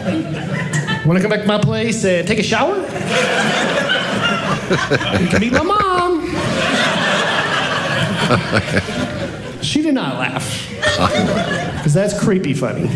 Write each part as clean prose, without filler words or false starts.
Want to come back to my place and take a shower? You can meet my mom. She did not laugh. Because that's creepy funny.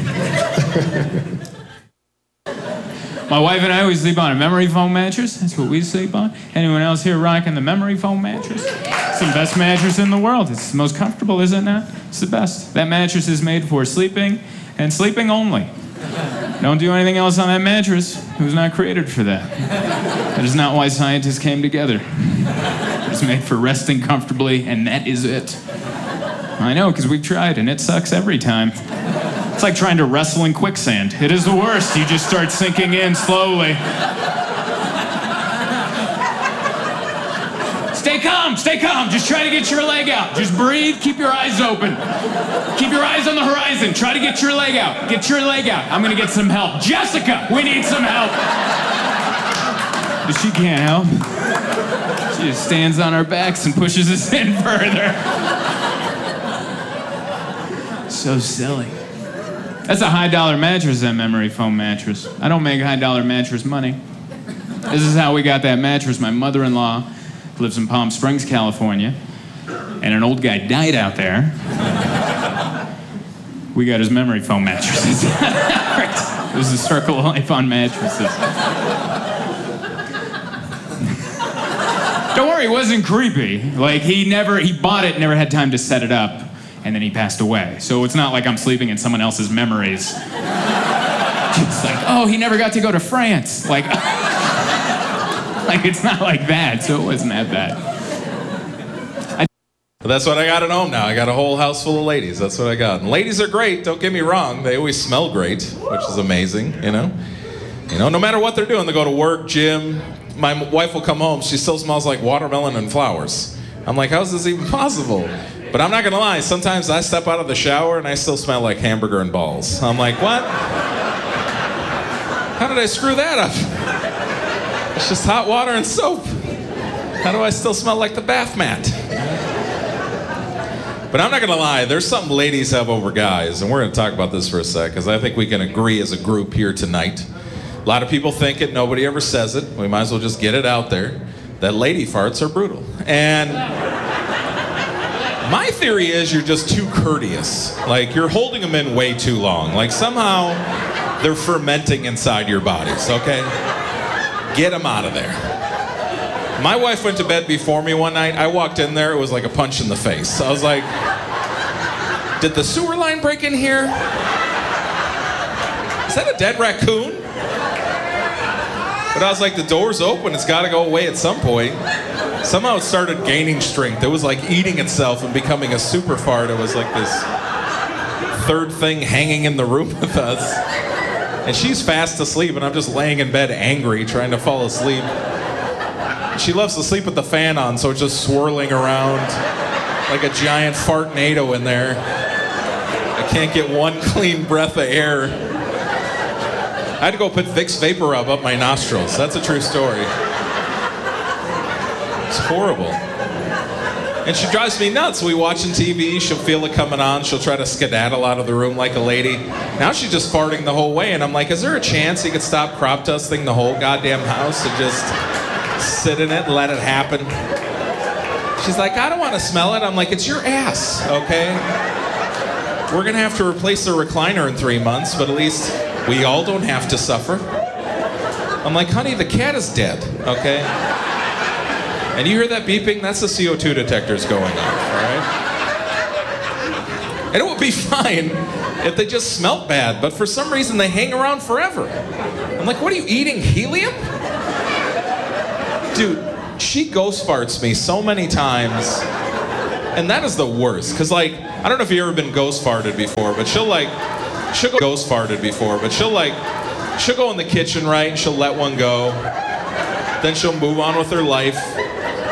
My wife and I, we sleep on a memory foam mattress. That's what we sleep on. Anyone else here rocking the memory foam mattress? It's the best mattress in the world. It's the most comfortable, is it not? It's the best. That mattress is made for sleeping and sleeping only. Don't do anything else on that mattress. It was not created for that. That is not why scientists came together. It's made for resting comfortably, and that is it. I know, because we've tried, and it sucks every time. It's like trying to wrestle in quicksand. It is the worst. You just start sinking in slowly. Stay calm, stay calm. Just try to get your leg out. Just breathe, keep your eyes open. Keep your eyes on the horizon. Try to get your leg out. Get your leg out. I'm gonna get some help. Jessica, we need some help. But she can't help. She just stands on our backs and pushes us in further. So silly. That's a high-dollar mattress, that memory foam mattress. I don't make high-dollar mattress money. This is how we got that mattress. My mother-in-law lives in Palm Springs, California, and an old guy died out there. We got his memory foam mattresses. It was a circle of life on mattresses. Don't worry, it wasn't creepy. Like, he bought it, never had time to set it up, and then he passed away. So it's not like I'm sleeping in someone else's memories. It's like, oh, he never got to go to France. Like, like it's not like that, so it wasn't that bad. That's what I got at home now. I got a whole house full of ladies. That's what I got. And ladies are great, don't get me wrong. They always smell great, which is amazing, you know? You know, no matter what they're doing, they go to work, gym. My wife will come home, she still smells like watermelon and flowers. I'm like, how's this even possible? But I'm not gonna lie, sometimes I step out of the shower and I still smell like hamburger and balls. I'm like, what? How did I screw that up? It's just hot water and soap. How do I still smell like the bath mat? But I'm not gonna lie, there's something ladies have over guys, and we're gonna talk about this for a sec, because I think we can agree as a group here tonight. A lot of people think it, nobody ever says it. We might as well just get it out there, that lady farts are brutal. And my theory is you're just too courteous. Like, you're holding them in way too long. Like, somehow they're fermenting inside your bodies, okay? Get them out of there. My wife went to bed before me one night. I walked in there, it was like a punch in the face. I was like, did the sewer line break in here? Is that a dead raccoon? But I was like, the door's open, it's gotta go away at some point. Somehow it started gaining strength. It was like eating itself and becoming a super fart. It was like this third thing hanging in the room with us. And she's fast asleep, and I'm just laying in bed angry, trying to fall asleep. She loves to sleep with the fan on, so it's just swirling around like a giant fartnado in there. I can't get one clean breath of air. I had to go put Vicks Vapor Rub up my nostrils. That's a true story. It's horrible. And she drives me nuts. We watching TV, she'll feel it coming on, she'll try to skedaddle out of the room like a lady. Now she's just farting the whole way, and I'm like, is there a chance you could stop crop dusting the whole goddamn house and just sit in it and let it happen? She's like, I don't want to smell it. I'm like, it's your ass, okay? We're gonna have to replace the recliner in 3 months, but at least we all don't have to suffer. I'm like, honey, the cat is dead, okay? And you hear that beeping? That's the CO2 detectors going off, all right? And it would be fine if they just smelled bad, but for some reason they hang around forever. I'm like, what are you eating, helium? Dude, she ghost farts me so many times, and that is the worst, because like, I don't know if you've ever been ghost farted before, but she'll go ghost farted before, but she'll go in the kitchen, right, and she'll let one go, then she'll move on with her life,